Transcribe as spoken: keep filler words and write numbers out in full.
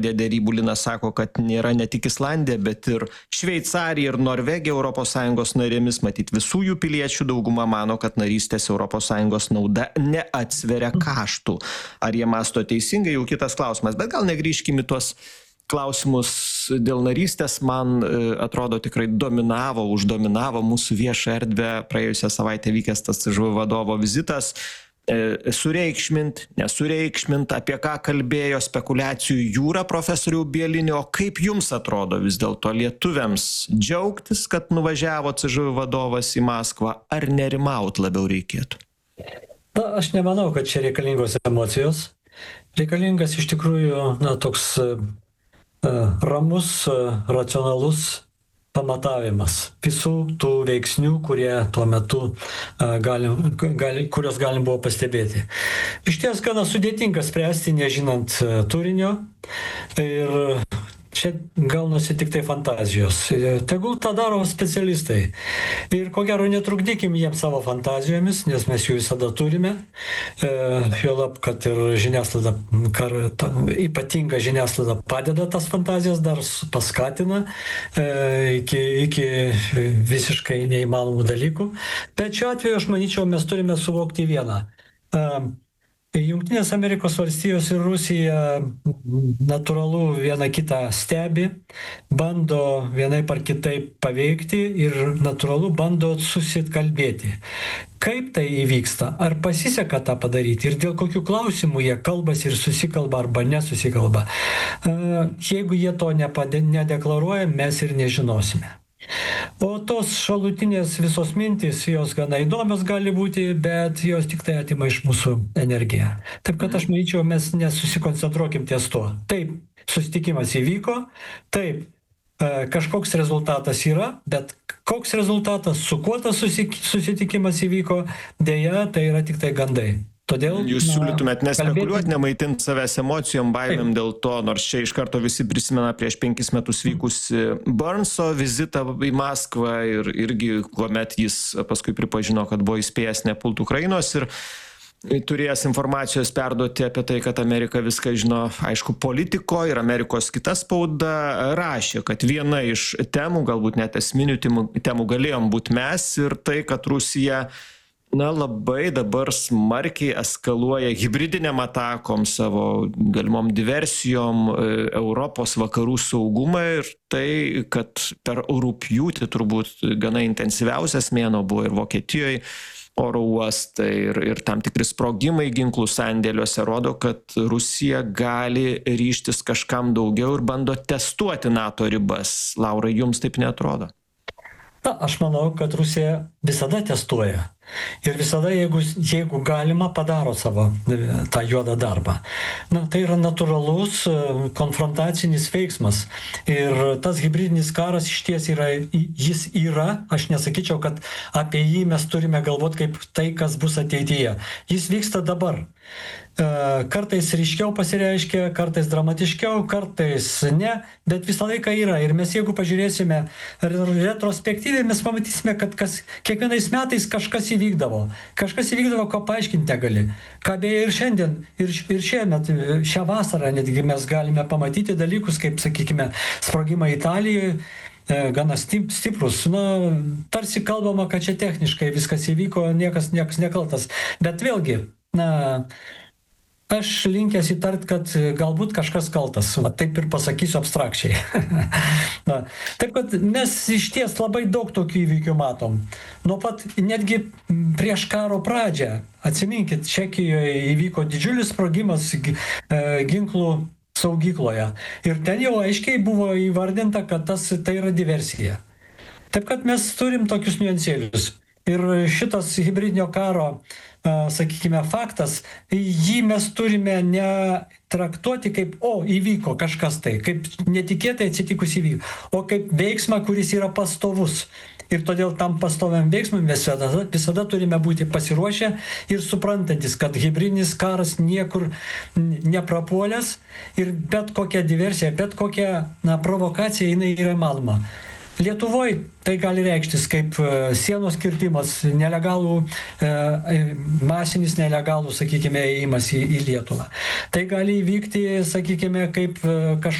derybų Linas sako, kad nėra ne tik Islandija, bet ir Šveicarija ir Norvegija Europos Sąjungos narėmis. Matyt, visų jų piliečių dauguma mano, kad narystės Europos Sąjungos nauda neatsveria kaštų. Ar jie masto teisingai, jau kitas klausimas. Bet gal negrįžkime į tuos klausimus dėl narystės. Man atrodo tikrai dominavo, uždominavo mūsų viešą erdvę praėjusią savaitę vykęs tas C Ž V vadovo vizitas. Sureikšmint, nesureikšmint, apie ką kalbėjo, spekulacijų jūra profesorių Bielinio. Kaip jums atrodo vis dėlto lietuviams džiaugtis, kad nuvažiavo C Ž V vadovas į Maskvą, ar nerimaut labiau reikėtų? Na, aš nemanau, kad čia reikalingos emocijos. Reikalingas iš tikrųjų, na, toks uh, ramus, uh, racionalus pamatavimas visų tų veiksnių, kurie tuo metu uh, galim, gali, kurios galim buvo pastebėti. Iš ties gana sudėtinga spręsti, nežinant uh, turinio. Ir čia gaunasi tik tai fantazijos. Tegul tą daro specialistai. Ir ko gero netrukdykim jiems savo fantazijomis, nes mes jų visada turime. E, Juolab, kad ir žiniasklaida, kar, ta, ypatinga žiniasklaida padeda tas fantazijas, dar paskatina e, iki, iki visiškai neįmanomų dalykų. Bet šiuo atveju, aš manyčiau, mes turime suvokti vieną. E, Jungtinės Amerikos valstijos ir Rusija natūralu viena kitą stebi, bando vienaip ar kitaip paveikti ir natūralu bando susikalbėti. Kaip tai įvyksta? Ar pasiseka tą padaryti? Ir dėl kokių klausimų jie kalbasi ir susikalba arba nesusikalba? Jeigu jie to nedeklaruoja, mes ir nežinosime. O tos šalutinės visos mintys, jos gana įdomios gali būti, bet jos tik tai atima iš mūsų energiją. Taip kad aš manyčiau, mes nesusikoncentruokim ties to. Taip, susitikimas įvyko, taip, kažkoks rezultatas yra, bet koks rezultatas, su kuo tas susitikimas įvyko, dėja, tai yra tik tai gandai. Todėl, jūs siūlytumėt nespekuliuoti, nemaitinti savęs emocijom, baimėm dėl to, nors čia iš karto visi prisimena prieš penkis metus vykusi Burnso vizitą į Maskvą ir irgi, kuomet jis paskui pripažino, kad buvo įspėjęs nepult Ukrainos ir turėjęs informacijos perduoti apie tai, kad Amerika viską žino, aišku, politiko ir Amerikos kita spauda rašė, kad viena iš temų, galbūt net esminių temų galėjom būti mes ir tai, kad Rusija na, labai dabar smarkiai eskaluoja hibridiniam atakom, savo galimom diversijom, Europos vakarų saugumą ir tai, kad per rugpjūtį turbūt gana intensyviausias mėnuo buvo ir Vokietijoje oro uostai ir, ir tam tikri sprogimai ginklų sandėliuose rodo, kad Rusija gali ryžtis kažkam daugiau ir bando testuoti NATO ribas. Laurai, jums taip neatrodo? Na, aš manau, kad Rusija visada testuoja. Ir visada, jeigu, jeigu galima, padaro savo tą juodą darbą. Na, tai yra natūralus konfrontacinis veiksmas. Ir tas hybridinis karas iš ties yra, jis yra, aš nesakyčiau, kad apie jį mes turime galvoti kaip tai, kas bus ateityje. Jis vyksta dabar. Kartais ryškiau pasireiškia, kartais dramatiškiau, kartais ne, bet visą laiką yra. Ir mes jeigu pažiūrėsime retrospektyviai, mes pamatysime, kad kas, kiekvienais metais kažkas įvykdavo. Kažkas įvykdavo, ko paaiškinti negali. Ką beje ir šiandien, ir, ir šiemet, šią vasarą netgi mes galime pamatyti dalykus, kaip, sakykime, sprogimą Italijoje, gana stiprus. Na, tarsi kalbama, kad čia techniškai viskas įvyko, niekas, niekas nekaltas. Bet vėlgi, na, aš linkęs įtart, kad galbūt kažkas kaltas. Va, taip ir pasakysiu abstrakčiai. Na, taip, kad mes iš ties labai daug tokių įvykių matom. Nuo pat netgi prieš karo pradžią, atsiminkit, Čekijoje įvyko didžiulis sprogimas ginklų saugykloje. Ir ten jau aiškiai buvo įvardinta, kad tas, tai yra diversija. Taip, kad mes turim tokius niuansėlius. Ir šitas hibridinio karo, sakykime, faktas, jį mes turime ne traktuoti kaip, o, įvyko kažkas tai, kaip netikėtai atsitikus įvyko, o kaip veiksmą, kuris yra pastovus. Ir todėl tam pastoviam veiksmui mes visada, visada turime būti pasiruošę ir suprantantis, kad hybridinis karas niekur neprapuolęs ir bet kokia diversija, bet kokia na, provokacija, jinai yra įmanoma. Lietuvoj tai gali reikštis kaip sienos kirtimas, nelegalų, masinis nelegalų, sakykime, įėjimas į, į Lietuvą. Tai gali įvykti, sakykime, kaip kažkokia